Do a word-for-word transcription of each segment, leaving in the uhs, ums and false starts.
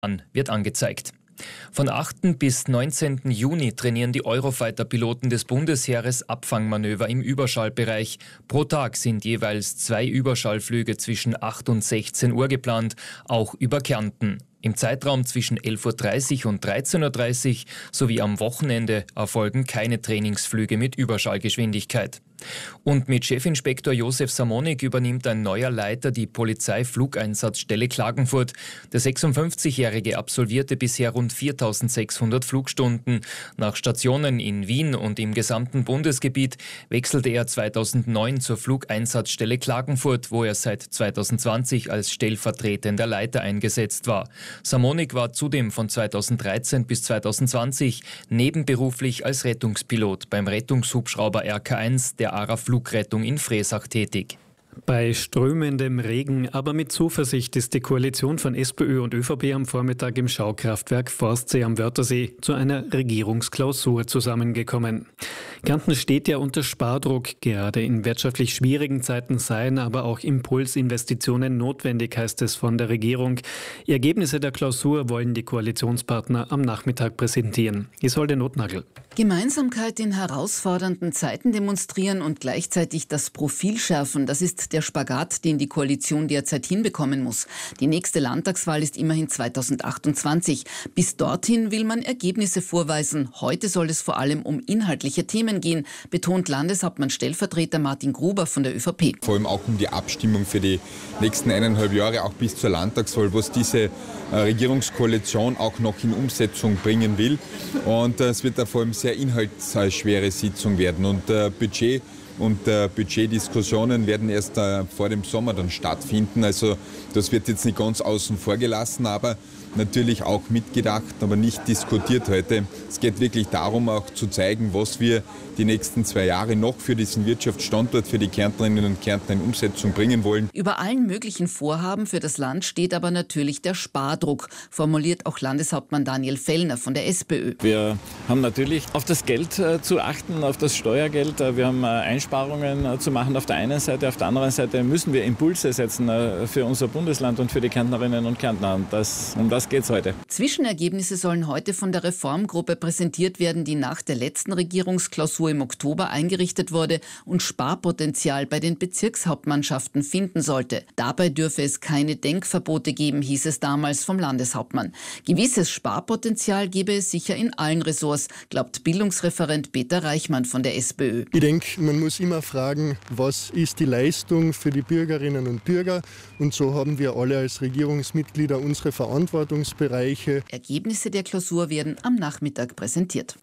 an, wird angezeigt. Von achten bis neunzehnten Juni trainieren die Eurofighter-Piloten des Bundesheeres Abfangmanöver im Überschallbereich. Pro Tag sind jeweils zwei Überschallflüge zwischen acht und sechzehn Uhr geplant, auch über Kärnten. Im Zeitraum zwischen elf Uhr dreißig und dreizehn Uhr dreißig sowie am Wochenende erfolgen keine Trainingsflüge mit Überschallgeschwindigkeit. Und mit Chefinspektor Josef Samonik übernimmt ein neuer Leiter die Polizeiflugeinsatzstelle Klagenfurt. Der sechsundfünfzigjährige absolvierte bisher rund viertausendsechshundert Flugstunden. Nach Stationen in Wien und im gesamten Bundesgebiet wechselte er zweitausendneun zur Flugeinsatzstelle Klagenfurt, wo er seit zweitausendzwanzig als stellvertretender Leiter eingesetzt war. Samonik war zudem von zweitausenddreizehn bis zweitausendzwanzig nebenberuflich als Rettungspilot beim Rettungshubschrauber R K eins der A R A Flugrettung in Freisach tätig. Bei strömendem Regen, aber mit Zuversicht ist die Koalition von SPÖ und ÖVP am Vormittag im Schaukraftwerk Forstsee am Wörthersee zu einer Regierungsklausur zusammengekommen. Kärnten steht ja unter Spardruck. Gerade in wirtschaftlich schwierigen Zeiten seien aber auch Impulsinvestitionen notwendig, heißt es von der Regierung. Die Ergebnisse der Klausur wollen die Koalitionspartner am Nachmittag präsentieren. Isolde Notnagel. Gemeinsamkeit in herausfordernden Zeiten demonstrieren und gleichzeitig das Profil schärfen, das ist der Spagat, den die Koalition derzeit hinbekommen muss. Die nächste Landtagswahl ist immerhin zweitausendachtundzwanzig. Bis dorthin will man Ergebnisse vorweisen. Heute soll es vor allem um inhaltliche Themen gehen, betont Landeshauptmann-Stellvertreter Martin Gruber von der ÖVP. Vor allem auch um die Abstimmung für die nächsten eineinhalb Jahre, auch bis zur Landtagswahl, was diese äh, Regierungskoalition auch noch in Umsetzung bringen will. Und äh, es wird da vor allem sehr inhaltsschwere Sitzung werden. Und äh, Budget und äh, Budgetdiskussionen werden erst äh, vor dem Sommer dann stattfinden. Also das wird jetzt nicht ganz außen vor gelassen, aber natürlich auch mitgedacht, aber nicht diskutiert heute. Es geht wirklich darum, auch zu zeigen, was wir die nächsten zwei Jahre noch für diesen Wirtschaftsstandort, für die Kärntnerinnen und Kärntner in Umsetzung bringen wollen. Über allen möglichen Vorhaben für das Land steht aber natürlich der Spardruck, formuliert auch Landeshauptmann Daniel Fellner von der SPÖ. Wir haben natürlich auf das Geld äh, zu achten, auf das Steuergeld. Wir haben äh, Einsparungen äh, zu machen auf der einen Seite. Auf der anderen Seite müssen wir Impulse setzen äh, für unser Bundesland und für die Kärntnerinnen und Kärntner. Und das, um das geht es heute. Zwischenergebnisse sollen heute von der Reformgruppe präsentiert werden, die nach der letzten Regierungsklausur im Oktober eingerichtet wurde und Sparpotenzial bei den Bezirkshauptmannschaften finden sollte. Dabei dürfe es keine Denkverbote geben, hieß es damals vom Landeshauptmann. Gewisses Sparpotenzial gebe es sicher in allen Ressorts, glaubt Bildungsreferent Peter Reichmann von der SPÖ. Ich denke, man muss immer fragen, was ist die Leistung für die Bürgerinnen und Bürger? Und so haben wir alle als Regierungsmitglieder unsere Verantwortungsbereiche. Ergebnisse der Klausur werden am Nachmittag präsentiert.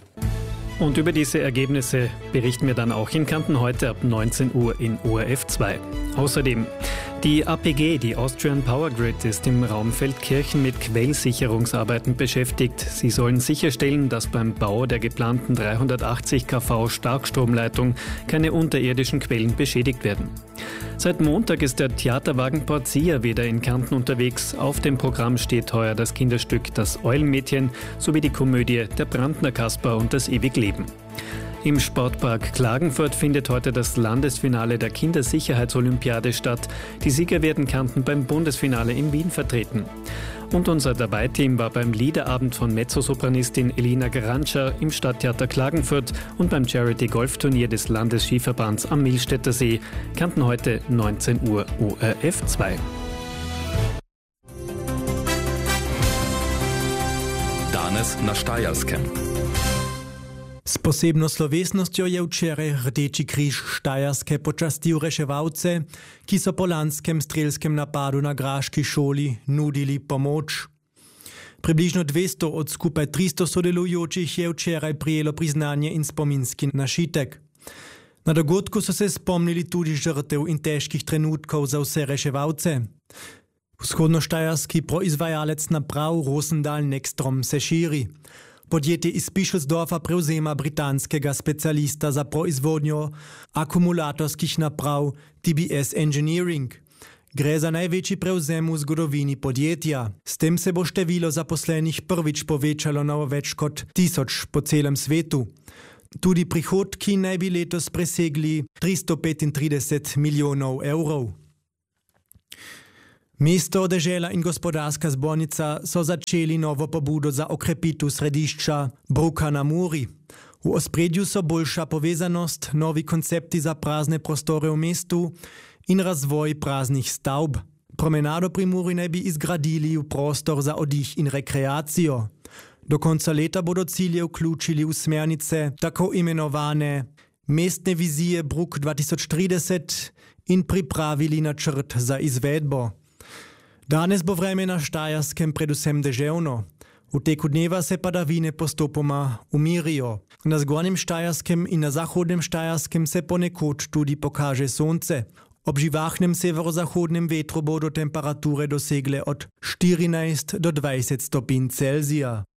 Und über diese Ergebnisse berichten wir dann auch in Kärnten heute ab neunzehn Uhr in O R F zwei. Außerdem, die A P G, die Austrian Power Grid, ist im Raum Feldkirchen mit Quellsicherungsarbeiten beschäftigt. Sie sollen sicherstellen, dass beim Bau der geplanten dreihundertachtzig Kilovolt Starkstromleitung keine unterirdischen Quellen beschädigt werden. Seit Montag ist der Theaterwagen Portia wieder in Kärnten unterwegs. Auf dem Programm steht heuer das Kinderstück Das Eulenmädchen sowie die Komödie Der Brandner Kasper und das Ewigleben. Im Sportpark Klagenfurt findet heute das Landesfinale der Kindersicherheitsolympiade statt. Die Sieger werden Kärnten beim Bundesfinale in Wien vertreten. Und unser Dabei-Team war beim Liederabend von Mezzosopranistin Elina Garantscher im Stadttheater Klagenfurt und beim Charity-Golfturnier des Landesskiverbands am Millstätter See. Kärnten heute neunzehn Uhr O R F zwei. Danes na Štajerskem. S posebno slovesnostjo je včeraj Rdeči križ Štajerske počastil reševalce, ki so po lanskem strelskem napadu na graški šoli nudili pomoč. Približno dvesto od skupaj tristo sodelujočih je včeraj prijelo priznanje in spominski našitek. Na dogodku so se spomnili tudi žrtev in težkih trenutkov za vse reševalce. Vzhodnoštajerski proizvajalec naprav Rosendal Nextrom se širi. Podjetje iz Pišelsdorfa prevzema britanskega specialista za proizvodnjo akumulatorskih naprav T B S Engineering. Gre za največji prevzem v zgodovini podjetja. S tem se bo število zaposlenih prvič povečalo na več kot tisoč po celem svetu. Tudi prihodki naj bi letos presegli tristo petintrideset milijonov evrov. Mesto, dežela in gospodarska zbornica so začeli novo pobudo za okrepitev središča Bruka na Muri. V ospredju so boljša povezanost, novi koncepti za prazne prostore v mestu in razvoj praznih stavb. Promenado pri Muri naj bi izgradili v prostor za oddih in rekreacijo. Do konca leta bodo cilje vključili v smernice tako imenovane mestne vizije Bruk dva tisoč trideset in pripravili načrt za izvedbo. Danes bo vreme na Štajerskem predvsem deževno. V teku dneva se padavine postopoma umirijo. Na zgornjem Štajerskem in na zahodnem Štajerskem se ponekod tudi pokaže sonce. Ob živahnem severozahodnem vetru bodo temperature dosegle od štirinajst do dvajset stopinj Celzija.